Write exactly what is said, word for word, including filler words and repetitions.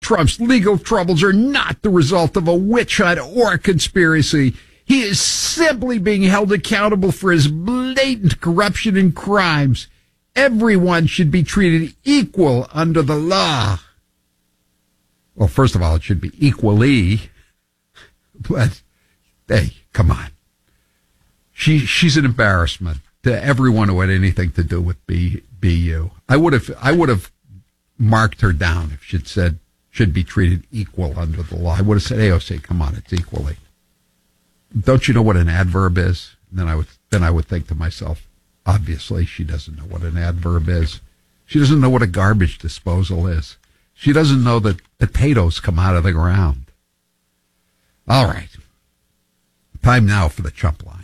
Trump's legal troubles are not the result of a witch hunt or a conspiracy. He is simply being held accountable for his blatant corruption and crimes. Everyone should be treated equal under the law. Well, first of all, it should be equally. But, hey, come on. She she's an embarrassment to everyone who had anything to do with B, BU. I would have I would have marked her down if she'd said should be treated equal under the law. I would have said, A O C, come on, it's equally. Don't you know what an adverb is? And then I would then I would think to myself, obviously she doesn't know what an adverb is. She doesn't know what a garbage disposal is. She doesn't know that potatoes come out of the ground. All right. Time now for the chump line.